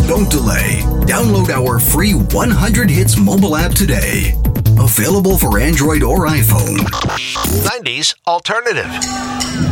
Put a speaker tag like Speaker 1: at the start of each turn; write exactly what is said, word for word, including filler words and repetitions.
Speaker 1: don't delay. Download our free one hundred Hits mobile app today. Available for Android or iPhone.
Speaker 2: nineties Alternative.